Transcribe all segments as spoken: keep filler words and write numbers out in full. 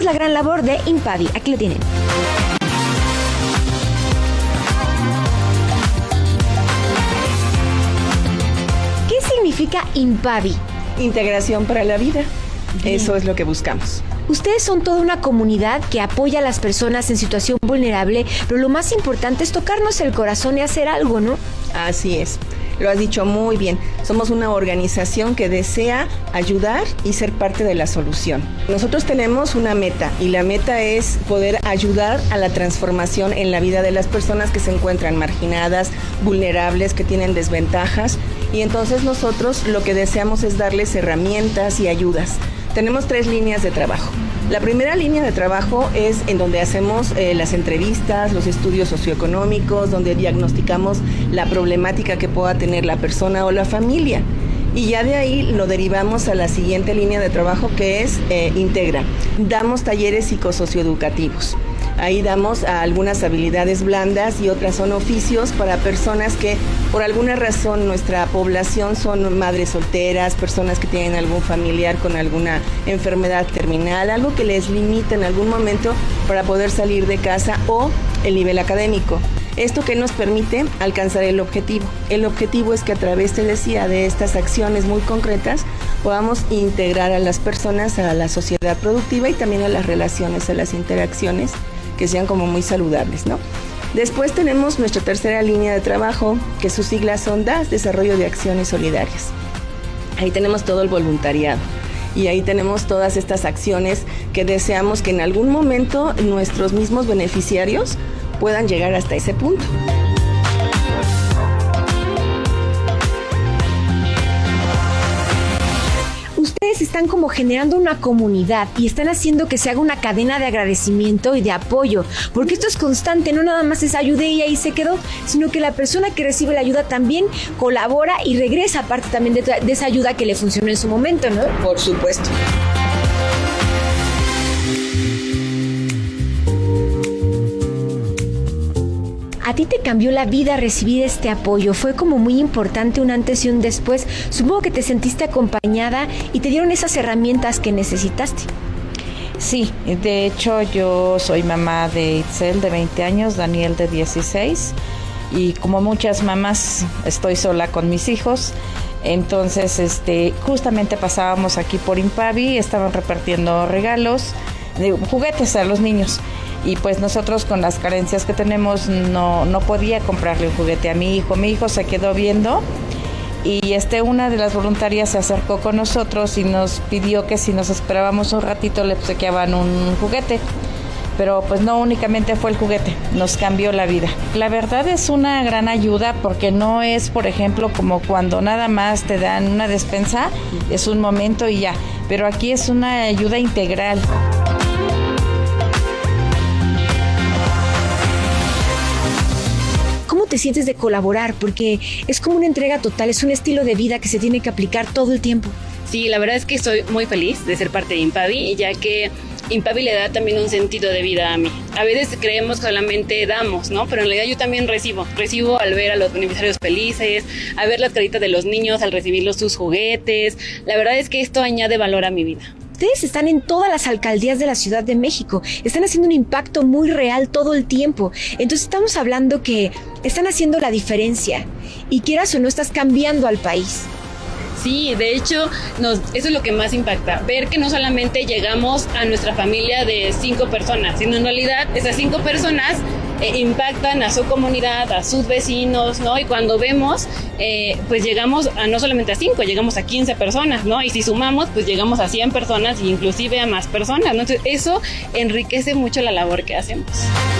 la gran labor de Impavi. Aquí lo tienen. ¿Qué significa Impavi? Integración para la vida. Bien. Eso es lo que buscamos. Ustedes son toda una comunidad que apoya a las personas en situación vulnerable, pero lo más importante es tocarnos el corazón y hacer algo, ¿no? Así es. Lo has dicho muy bien. Somos una organización que desea ayudar y ser parte de la solución. Nosotros tenemos una meta y la meta es poder ayudar a la transformación en la vida de las personas que se encuentran marginadas, vulnerables, que tienen desventajas. Y entonces nosotros lo que deseamos es darles herramientas y ayudas. Tenemos tres líneas de trabajo. La primera línea de trabajo es en donde hacemos eh, las entrevistas, los estudios socioeconómicos, donde diagnosticamos la problemática que pueda tener la persona o la familia. Y ya de ahí lo derivamos a la siguiente línea de trabajo, que es eh, Integra. Damos talleres psicosocioeducativos. Ahí damos a algunas habilidades blandas y otras son oficios para personas que por alguna razón nuestra población son madres solteras, personas que tienen algún familiar con alguna enfermedad terminal, algo que les limita en algún momento para poder salir de casa, o el nivel académico. Esto que nos permite alcanzar el objetivo. El objetivo es que a través, te decía, de estas acciones muy concretas podamos integrar a las personas a la sociedad productiva y también a las relaciones, a las interacciones que sean como muy saludables, ¿no? Después tenemos nuestra tercera línea de trabajo, que sus siglas son D A S, Desarrollo de Acciones Solidarias. Ahí tenemos todo el voluntariado y ahí tenemos todas estas acciones que deseamos que en algún momento nuestros mismos beneficiarios puedan llegar hasta ese punto. Ustedes están como generando una comunidad y están haciendo que se haga una cadena de agradecimiento y de apoyo, porque esto es constante, no nada más es ayudé y ahí se quedó, sino que la persona que recibe la ayuda también colabora y regresa parte también de, de esa ayuda que le funcionó en su momento, ¿no? Por supuesto. ¿A ti te cambió la vida recibir este apoyo? Fue como muy importante, un antes y un después. Supongo que te sentiste acompañada y te dieron esas herramientas que necesitaste. Sí, de hecho yo soy mamá de Itzel de veinte años, Daniel de dieciséis, y como muchas mamás estoy sola con mis hijos. Entonces este, justamente pasábamos aquí por Impavi, estaban repartiendo regalos, de juguetes a los niños. Y pues nosotros con las carencias que tenemos no, no podía comprarle un juguete a mi hijo. Mi hijo se quedó viendo y este, una de las voluntarias se acercó con nosotros y nos pidió que si nos esperábamos un ratito le obsequiaban un juguete. Pero pues no únicamente fue el juguete, nos cambió la vida. La verdad es una gran ayuda porque no es, por ejemplo, como cuando nada más te dan una despensa, es un momento y ya. Pero aquí es una ayuda integral. ¿Cómo te sientes de colaborar? Porque es como una entrega total, es un estilo de vida que se tiene que aplicar todo el tiempo. Sí, la verdad es que estoy muy feliz de ser parte de Impavi, ya que Impavi le da también un sentido de vida a mí. A veces creemos que solamente damos, ¿no? Pero en realidad yo también recibo. Recibo al ver a los beneficiarios felices, a ver las caritas de los niños, al recibirlos sus juguetes. La verdad es que esto añade valor a mi vida. Ustedes están en todas las alcaldías de la Ciudad de México, están haciendo un impacto muy real todo el tiempo. Entonces estamos hablando que están haciendo la diferencia y quieras o no estás cambiando al país. Sí, de hecho, nos, eso es lo que más impacta, ver que no solamente llegamos a nuestra familia de cinco personas, sino en realidad esas cinco personas eh, impactan a su comunidad, a sus vecinos, ¿no? Y cuando vemos, eh, pues llegamos a no solamente a cinco, llegamos a quince personas, ¿no? Y si sumamos, pues llegamos a cien personas e inclusive a más personas, ¿no? Entonces, eso enriquece mucho la labor que hacemos.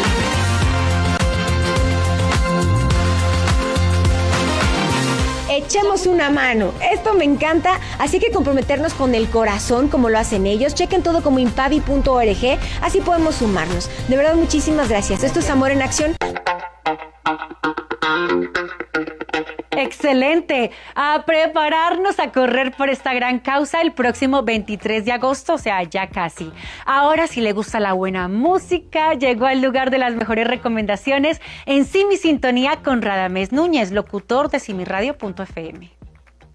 Echemos una mano, esto me encanta, así que comprometernos con el corazón como lo hacen ellos. Chequen todo como impavi punto org, así podemos sumarnos. De verdad, muchísimas gracias. Esto es Amor en Acción. Excelente, a prepararnos a correr por esta gran causa el próximo veintitrés de agosto, o sea, ya casi. Ahora, si le gusta la buena música, llegó al lugar de las mejores recomendaciones en Simi Sintonía con Radamés Núñez, locutor de simi radio punto f m.